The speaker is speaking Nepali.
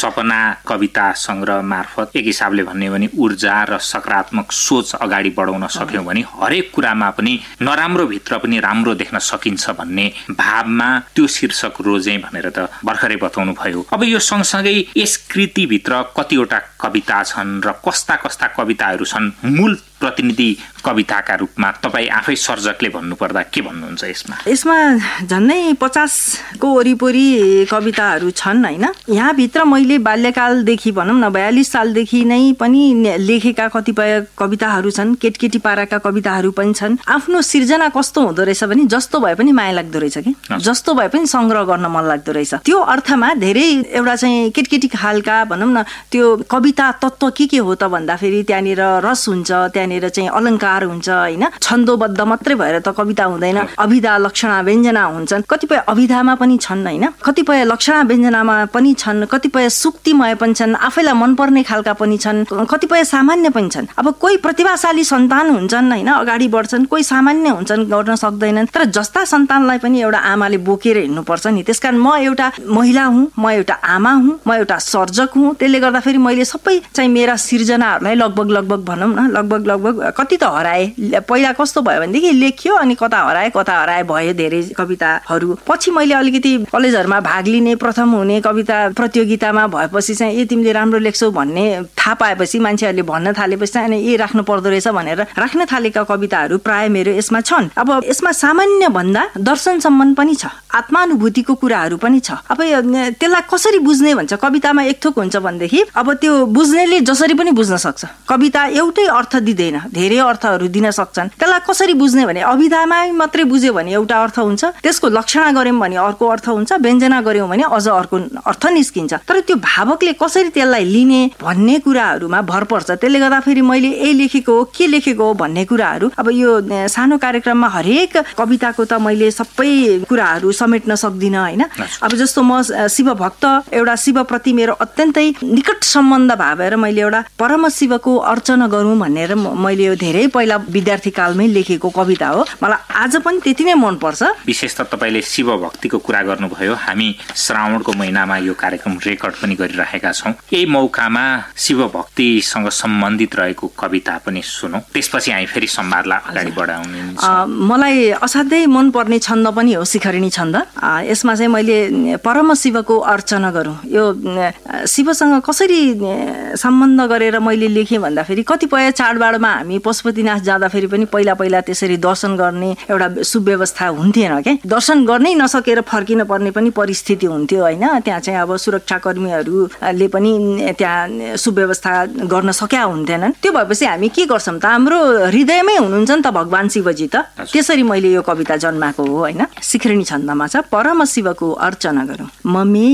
सपना कविता संग्रह मार्फत एक हिसाबले भन्ने भने ऊर्जा र सकारात्मक सोच अगाडि बढाउन सक्यौं भने हरेक कुरामा पनि नराम्रो भित्र पनि राम्रो देख्न सकिन्छ भन्ने भावमा त्यो शीर्षक रोजे भनेर त भर्खरै बताउनु भयो। अब यो सँगसँगै यस कृतिभित्र कतिवटा कविता छन् र कस्ता कस्ता कविताहरू छन् मूल प्रतिनिधि कविताका रूपमा तपाईँ आफै सर्जकले भन्नुपर्दा के भन्नुहुन्छ यसमा? यसमा झन्नै 50 को वरिपरि कविताहरू छन् हैन। यहाँ भित्र मैले बाल्यकालदेखि भनौं न 42 सालदेखि नै पनि लेखेका कतिपय कविताहरू छन्, केटकेटी पाराका कविताहरू पनि छन्। आफ्नो सिर्जना कस्तो हुँदो रहेछ भने जस्तो भए पनि माया लाग्दो रहेछ कि जस्तो भए पनि संग्रह गर्न मन लाग्दो रहेछ। त्यो अर्थमा धेरै एउटा चाहिँ केटकेटी खालका भनौं न त्यो कविता तत्त्व के हो त भन्दाखेरि त्यहाँनिर रस हुन्छ, त्यहाँनिर चाहिँ अलङ्कार हुन्छ हैन। छन्दोबद्ध मात्रै भएर त कविता हुँदैन, अभिधा लक्षणा व्यञ्जना हुन्छन्। कतिपय अभिधामा पनि छन् हैन, कतिपय लक्षणा व्यञ्जनामा पनि छन्, कतिपय सुक्तिमय पनि छन्, आफैलाई मनपर्ने खालका पनि छन्, कतिपय सामान्य पनि छन्। अब कोही प्रतिभाशाली सन्तान हुन्छन् हैन, अगाडि बढ्छन्, कोही सामान्य हुन्छन्, गर्न सक्दैनन्। तर जस्ता सन्तानलाई पनि एउटा आमाले बोकेर हिँड्नुपर्छ नि। त्यसकारण म एउटा महिला हुँ, म एउटा आमा हुँ, म एउटा सर्जक हुँ। त्यसले गर्दाखेरि मैले सबै चाहिँ मेरा सिर्जनाहरूलाई लगभग भनौं न लगभग कति त हराए। पहिला कस्तो भयो भनेदेखि लेख्यो अनि कता हराए भयो धेरै कविताहरू। पछि मैले अलिकति कलेजहरुमा भाग लिने, प्रथम हुने कविता प्रतियोगितामा भएपछि चाहिँ ए तिमीले राम्रो लेख्छौ भन्ने थाहा पाएपछि मान्छेहरूले भन्न थालेपछि अनि ए राख्नु पर्दो रहेछ भनेर राख्न थालेका कविताहरू प्राय मेरो यसमा छन्। अब यसमा सामान्य भन्दा दर्शनसम्म पनि छ, आत्मानुभूतिको कुराहरू पनि छ। अब त्यसलाई कसरी बुझ्ने भन्छ, कवितामा एक थोक हुन्छ भनेदेखि अब त्यो बुझ्नेले जसरी पनि बुझ्न सक्छ। कविता एउटै अर्थ दिँदैन, धेरै अर्थहरू दिन सक्छन्। त्यसलाई कसरी बुझ्ने भने अभिधामा मात्रै बुझ्यो भने एउटा अर्थ हुन्छ, त्यसको लक्षणा गर्यौं भने अर्को अर्थ हुन्छ, व्यञ्जना गर्यौं भने अझ अर्को अर्थ निस्किन्छ। तर त्यो भावकले कसरी त्यसलाई लिने भन्ने कुराहरूमा भर पर्छ। त्यसले गर्दा फेरि मैले लेखेको हो के लेखेको हो भन्ने कुराहरू अब यो सानो कार्यक्रममा हरेक कविताको त मैले सबै कुराहरू समेट्न सक्दिनँ हैन। अब जस्तो म शिव भक्त, एउटा शिवप्रति मेरो अत्यन्तै निकट सम्बन्ध भएर मैले एउटा परम शिवको अर्चना गरौँ भनेर मैले यो धेरै पहिला विद्यार्थी कालमै लेखेको कविता हो। मलाई आज पनि त्यति नै मन पर्छ। विशेष त तपाईले शिव भक्तिको कुरा गर्नुभयो। हामी श्रावणको महिनामा यो कार्यक्रम रेकर्ड पनि गरिरहेका छौं। यही मौकामा शिव भक्तिसँग सम्बन्धित रहेको कविता पनि सुनौ, त्यसपछि हामी फेरि संवादलाई अगाडि बढाउने। मलाई असाध्यै मन पर्ने छन्द पनि हो शिखरिणी छन्द। यसमा चाहिँ मैले परम शिवको अर्चना गरौँ, यो शिवसँग कसरी सम्बन्ध गरेर मैले लेखेँ भन्दाखेरि कतिपय चाडबाडमा हामी पशुपतिनाथ जाँदाखेरि पनि पहिला त्यसरी दर्शन गर्ने एउटा सुव्यवस्था हुन्थेन क्या। दर्शन गर्नै नसकेर फर्किन पर्ने पनि परिस्थिति हुन्थ्यो हैन। त्यहाँ चाहिँ अब सुरक्षाकर्मीहरूले पनि त्यहाँ सुव्यवस्था गर्न सकेका हुन्थेनन्। त्यो भएपछि हामी के गर्छौं त, हाम्रो हृदयमै हुनुहुन्छ नि त भगवान शिवजी त। त्यसरी मैले यो कविता जन्माएको हो हैन। शिखरिणी छन्दमा छ, परम शिवको अर्चना गरौँ।